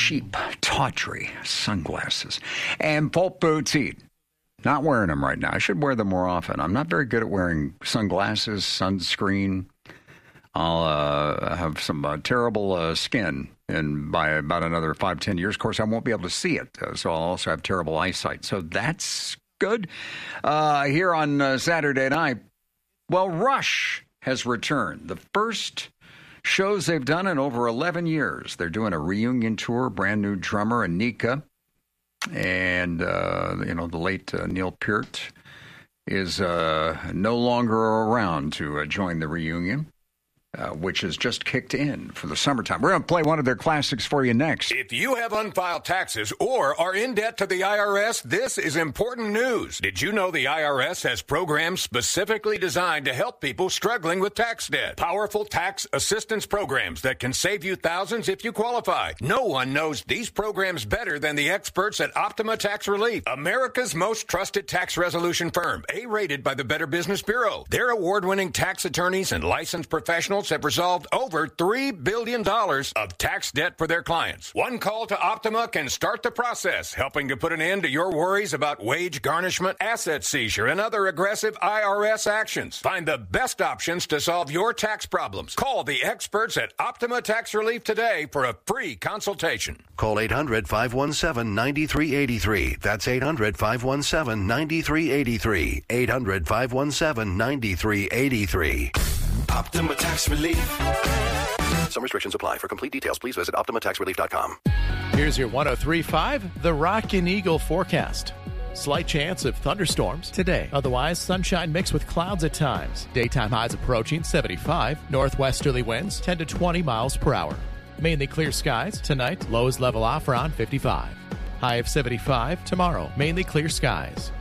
cheap, tawdry sunglasses. And Paul Poteet. Not wearing them right now. I should wear them more often. I'm not very good at wearing sunglasses, sunscreen. I'll have some terrible skin by about another 5-10 years. Of course, I won't be able to see it, so I'll also have terrible eyesight. So that's good. Here on Saturday night, well, Rush has returned. The first shows they've done in over 11 years. They're doing a reunion tour, brand new drummer, Anika. And, the late Neil Peart is no longer around to join the reunion, which has just kicked in for the summertime. We're going to play one of their classics for you next. If you have unfiled taxes or are in debt to the IRS, this is important news. Did you know the IRS has programs specifically designed to help people struggling with tax debt? Powerful tax assistance programs that can save you thousands if you qualify. No one knows these programs better than the experts at Optima Tax Relief, America's most trusted tax resolution firm, A-rated by the Better Business Bureau. Their award-winning tax attorneys and licensed professionals have resolved over $3 billion of tax debt for their clients. One call to Optima can start the process, helping to put an end to your worries about wage garnishment, asset seizure, and other aggressive IRS actions. Find the best options to solve your tax problems. Call the experts at Optima Tax Relief today for a free consultation. Call 800-517-9383. That's 800-517-9383. 800-517-9383. Optima Tax Relief. Some restrictions apply. For complete details, please visit OptimaTaxRelief.com. Here's your 103.5, the Rockin' Eagle forecast. Slight chance of thunderstorms today. Otherwise, sunshine mixed with clouds at times. Daytime highs approaching 75. Northwesterly winds 10 to 20 miles per hour. Mainly clear skies tonight. Lows level off around 55. High of 75 tomorrow. Mainly clear skies.